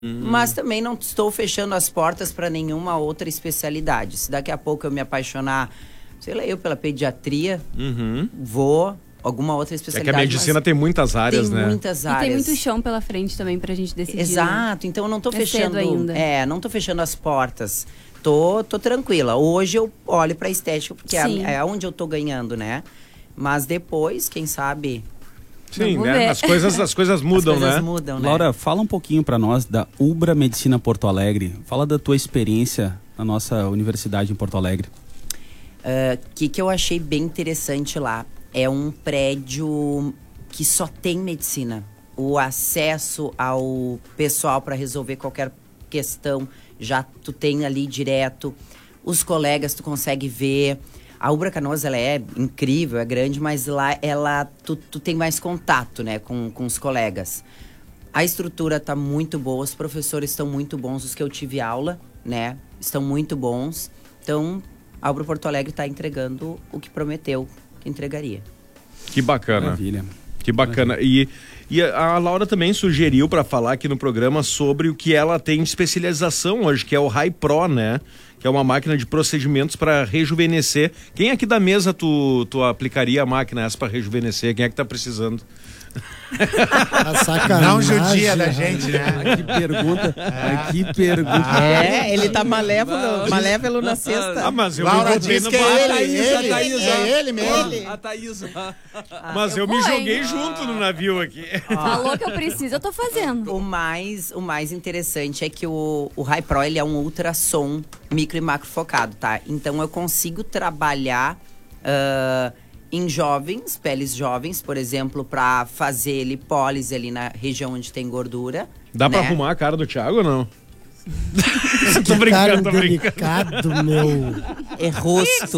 Mas também não estou fechando as portas para nenhuma outra especialidade. Se daqui a pouco eu me apaixonar, sei lá, eu pela pediatria, vou alguma outra especialidade. É que a medicina tem muitas áreas, né? Tem muitas áreas. E tem muito chão pela frente também pra gente decidir. Exato, então eu não tô fechando ainda. não tô fechando as portas. Tô tranquila. Hoje eu olho pra estética, porque é onde eu tô ganhando, né? Mas depois, quem sabe... Sim, né? As coisas mudam, mudam, né? Laura, fala um pouquinho para nós da Ubra Medicina Porto Alegre. Fala da tua experiência na nossa universidade em Porto Alegre. Que eu achei bem interessante lá. É um prédio que só tem medicina. O acesso ao pessoal para resolver qualquer questão, já tu tem ali direto. Os colegas tu consegue ver. A Ubra Canoas, ela é incrível, é grande, mas lá tu tem mais contato, né, com os colegas. A estrutura tá muito boa, os professores estão muito bons, os que eu tive aula, né, estão muito bons. Então, a Ubra Porto Alegre está entregando o que prometeu que entregaria. Que bacana. Maravilha. Que bacana. E a Laura também sugeriu para falar aqui no programa sobre o que ela tem de especialização hoje, que é o Hi-Pro, né? Que é uma máquina de procedimentos para rejuvenescer. Quem aqui da mesa tu aplicaria a máquina essa para rejuvenescer? Quem é que tá precisando? A sacanagem. Não judia da gente, né? Que pergunta. Ele tá malévolo na sexta. Mas eu Laura me botei diz no que é ele mesmo. A Thaís. Mas eu me joguei junto no navio aqui. Falou que eu preciso, eu tô fazendo. O mais interessante é que o Hi-Pro, ele é um ultrassom micro e macro focado, tá? Então eu consigo trabalhar em jovens, peles jovens, por exemplo, para fazer lipólise ali na região onde tem gordura. Dá pra arrumar a cara do Thiago ou não? Tô brincando, tô delicado, meu. É rosto.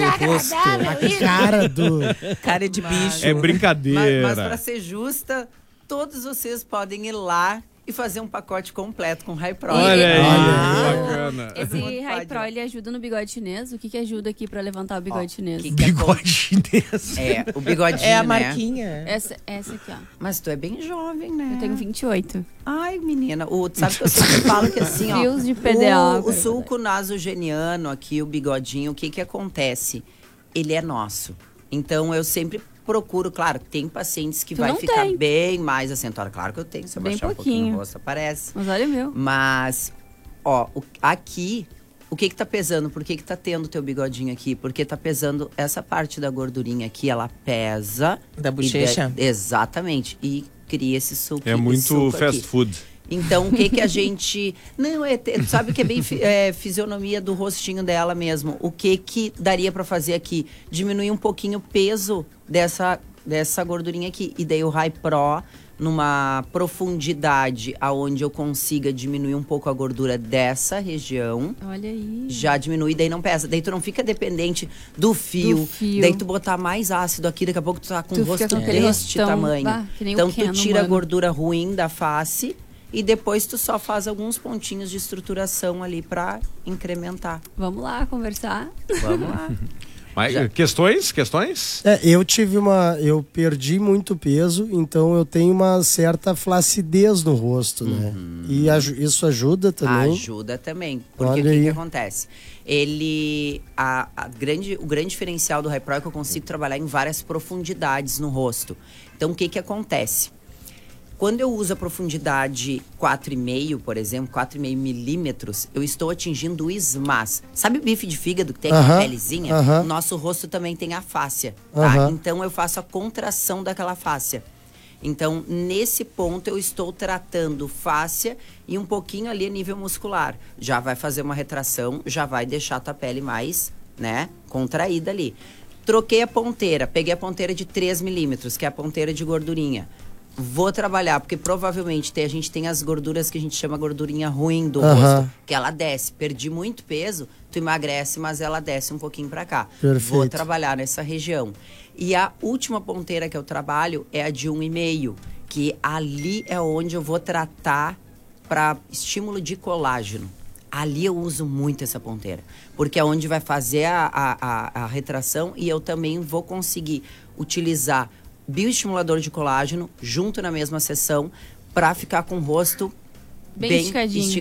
Cara de bicho. É brincadeira. Mas pra ser justa, todos vocês podem ir lá e fazer um pacote completo com Hi-Pro. Olha aí, bacana. Esse Hi-Pro, ele ajuda no bigode chinês? O que ajuda aqui pra levantar o bigode chinês? Bigode chinês. O bigodinho, É a né? marquinha. Essa aqui, ó. Mas tu é bem jovem, né? Eu tenho 28. Ai, menina, sabe que eu sempre falo que assim, ó... Fios de PDA. O sulco nasogeniano aqui, o bigodinho, o que acontece? Ele é nosso. Então, eu sempre procuro, claro, tem pacientes que vai ficar bem mais acentuado. Claro que eu tenho, se eu baixar um pouquinho o rosto, aparece. Mas olha o meu. Mas, ó, aqui, o que tá pesando? Por que tá tendo teu bigodinho aqui? Porque tá pesando essa parte da gordurinha aqui, ela pesa. Da bochecha? Exatamente. E cria esse suco. É muito fast aqui. food. Então, o que a gente... Não, sabe que é bem fisionomia do rostinho dela mesmo. O que daria pra fazer aqui? Diminuir um pouquinho o peso dessa gordurinha aqui. E daí o Hi-Pro, numa profundidade aonde eu consiga diminuir um pouco a gordura dessa região. Olha aí. Já diminui, daí não pesa. Daí tu não fica dependente do fio. Daí tu botar mais ácido aqui, daqui a pouco tu tá com o rosto deste tamanho. Então tu tira a gordura ruim da face... E depois tu só faz alguns pontinhos de estruturação ali pra incrementar. Vamos lá conversar. Vamos lá. Mas, questões? Eu perdi muito peso, então eu tenho uma certa flacidez no rosto, né? E isso ajuda também? Ajuda também. Porque o que acontece? O grande diferencial do Hi-Pro é que eu consigo trabalhar em várias profundidades no rosto. Então o que acontece? Quando eu uso a profundidade 4,5, por exemplo, 4,5 milímetros, eu estou atingindo o SMAS. Sabe o bife de fígado que tem aquela pelezinha? O nosso rosto também tem a fáscia, tá? Então eu faço a contração daquela fáscia. Então, nesse ponto, eu estou tratando fáscia e um pouquinho ali a nível muscular. Já vai fazer uma retração, já vai deixar a tua pele mais, né, contraída ali. Troquei a ponteira, peguei a ponteira de 3 milímetros, que é a ponteira de gordurinha. Vou trabalhar, porque provavelmente a gente tem as gorduras que a gente chama gordurinha ruim do rosto, que ela desce. Perdi muito peso, tu emagrece, mas ela desce um pouquinho pra cá. Perfeito. Vou trabalhar nessa região. E a última ponteira que eu trabalho é a de 1,5, que ali é onde eu vou tratar para estímulo de colágeno. Ali eu uso muito essa ponteira, porque é onde vai fazer a retração e eu também vou conseguir utilizar bioestimulador de colágeno junto na mesma sessão para ficar com o rosto Bem esticadinho.